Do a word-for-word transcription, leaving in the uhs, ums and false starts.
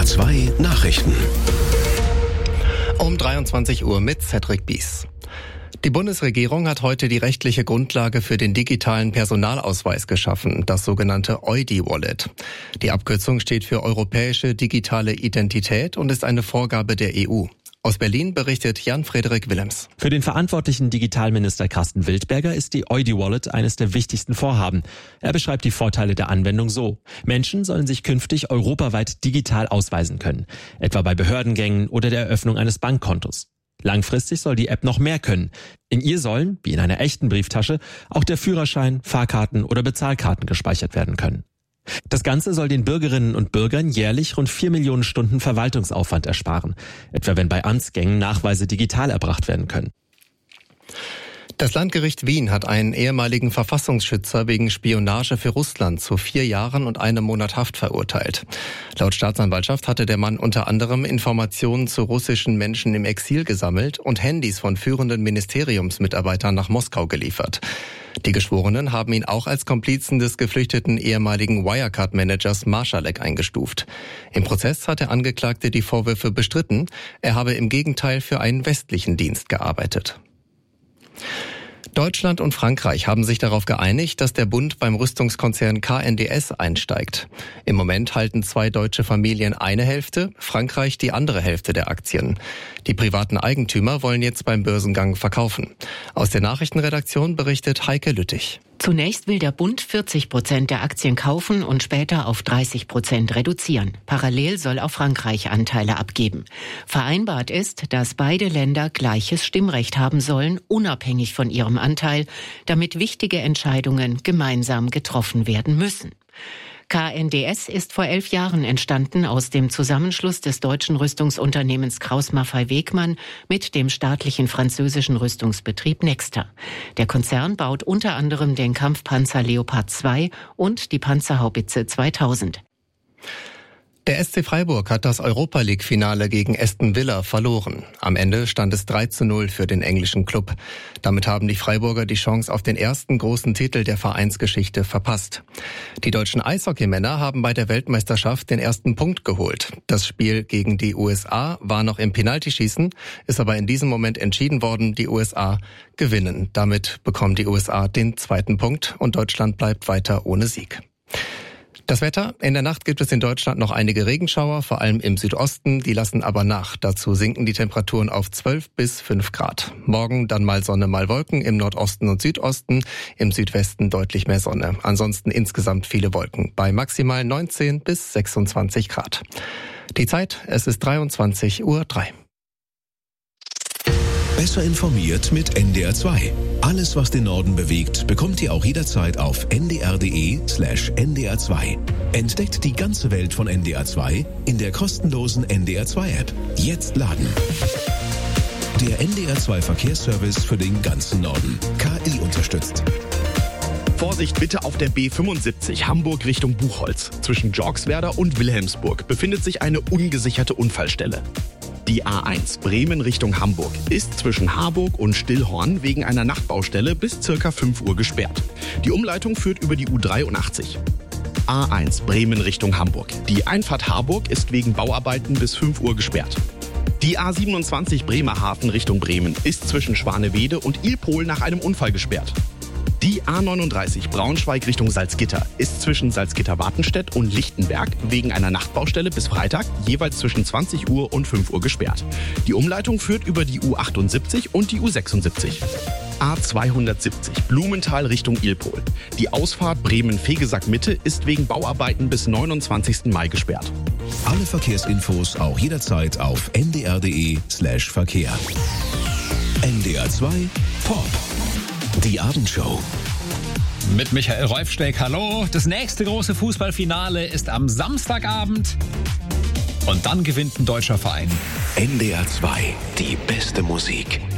zwei Nachrichten. Um dreiundzwanzig Uhr mit Cedric Bies. Die Bundesregierung hat heute die rechtliche Grundlage für den digitalen Personalausweis geschaffen, das sogenannte E U I D-Wallet. Die Abkürzung steht für Europäische Digitale Identität und ist eine Vorgabe der E U. Aus Berlin berichtet Jan-Frederik Willems. Für den verantwortlichen Digitalminister Carsten Wildberger ist die E U I D-Wallet eines der wichtigsten Vorhaben. Er beschreibt die Vorteile der Anwendung so: Menschen sollen sich künftig europaweit digital ausweisen können, etwa bei Behördengängen oder der Eröffnung eines Bankkontos. Langfristig soll die App noch mehr können. In ihr sollen, wie in einer echten Brieftasche, auch der Führerschein, Fahrkarten oder Bezahlkarten gespeichert werden können. Das Ganze soll den Bürgerinnen und Bürgern jährlich rund vier Millionen Stunden Verwaltungsaufwand ersparen, etwa wenn bei Amtsgängen Nachweise digital erbracht werden können. Das Landgericht Wien hat einen ehemaligen Verfassungsschützer wegen Spionage für Russland zu vier Jahren und einem Monat Haft verurteilt. Laut Staatsanwaltschaft hatte der Mann unter anderem Informationen zu russischen Menschen im Exil gesammelt und Handys von führenden Ministeriumsmitarbeitern nach Moskau geliefert. Die Geschworenen haben ihn auch als Komplizen des geflüchteten ehemaligen Wirecard-Managers Marschalek eingestuft. Im Prozess hat der Angeklagte die Vorwürfe bestritten. Er habe im Gegenteil für einen westlichen Dienst gearbeitet. Deutschland und Frankreich haben sich darauf geeinigt, dass der Bund beim Rüstungskonzern K N D S einsteigt. Im Moment halten zwei deutsche Familien eine Hälfte, Frankreich die andere Hälfte der Aktien. Die privaten Eigentümer wollen jetzt beim Börsengang verkaufen. Aus der Nachrichtenredaktion berichtet Heike Lüttich. Zunächst will der Bund vierzig Prozent der Aktien kaufen und später auf dreißig Prozent reduzieren. Parallel soll auch Frankreich Anteile abgeben. Vereinbart ist, dass beide Länder gleiches Stimmrecht haben sollen, unabhängig von ihrem Anteil, damit wichtige Entscheidungen gemeinsam getroffen werden müssen. K N D S ist vor elf Jahren entstanden aus dem Zusammenschluss des deutschen Rüstungsunternehmens Krauss-Maffei-Wegmann mit dem staatlichen französischen Rüstungsbetrieb Nexter. Der Konzern baut unter anderem den Kampfpanzer Leopard zwei und die Panzerhaubitze zweitausend. Der S C Freiburg hat das Europa-League-Finale gegen Aston Villa verloren. Am Ende stand es drei zu null für den englischen Klub. Damit haben die Freiburger die Chance auf den ersten großen Titel der Vereinsgeschichte verpasst. Die deutschen Eishockeymänner haben bei der Weltmeisterschaft den ersten Punkt geholt. Das Spiel gegen die U S A war noch im Penaltyschießen, ist aber in diesem Moment entschieden worden, die U S A gewinnen. Damit bekommen die U S A den zweiten Punkt und Deutschland bleibt weiter ohne Sieg. Das Wetter: In der Nacht gibt es in Deutschland noch einige Regenschauer, vor allem im Südosten. Die lassen aber nach. Dazu sinken die Temperaturen auf zwölf bis fünf Grad. Morgen dann mal Sonne, mal Wolken im Nordosten und Südosten. Im Südwesten deutlich mehr Sonne. Ansonsten insgesamt viele Wolken bei maximal neunzehn bis sechsundzwanzig Grad. Die Zeit: Es ist dreiundzwanzig Uhr drei. Besser informiert mit N D R zwei. Alles, was den Norden bewegt, bekommt ihr auch jederzeit auf n d r punkt d e slash n d r zwei. Entdeckt die ganze Welt von N D R zwei in der kostenlosen N D R zwei App. Jetzt laden. Der N D R zwei Verkehrsservice für den ganzen Norden. K I unterstützt. Vorsicht bitte auf der B fünfundsiebzig Hamburg Richtung Buchholz. Zwischen Jorxwerder und Wilhelmsburg befindet sich eine ungesicherte Unfallstelle. Die A eins Bremen Richtung Hamburg ist zwischen Harburg und Stillhorn wegen einer Nachtbaustelle bis circa fünf Uhr gesperrt. Die Umleitung führt über die U dreiundachtzig. A eins Bremen Richtung Hamburg. Die Einfahrt Harburg ist wegen Bauarbeiten bis fünf Uhr gesperrt. Die A siebenundzwanzig Bremerhaven Richtung Bremen ist zwischen Schwanewede und Ilpol nach einem Unfall gesperrt. Die A neununddreißig Braunschweig Richtung Salzgitter ist zwischen Salzgitter-Wartenstedt und Lichtenberg wegen einer Nachtbaustelle bis Freitag jeweils zwischen zwanzig Uhr und fünf Uhr gesperrt. Die Umleitung führt über die U achtundsiebzig und die U sechsundsiebzig. A zweihundertsiebzig Blumenthal Richtung Ilpol. Die Ausfahrt Bremen-Fegesack-Mitte ist wegen Bauarbeiten bis neunundzwanzigsten Mai gesperrt. Alle Verkehrsinfos auch jederzeit auf n d r punkt d e slash Verkehr. N D R zwei Pop. Die Abendshow. Mit Michael Räufsteck, hallo. Das nächste große Fußballfinale ist am Samstagabend. Und dann gewinnt ein deutscher Verein. N D R zwei, die beste Musik.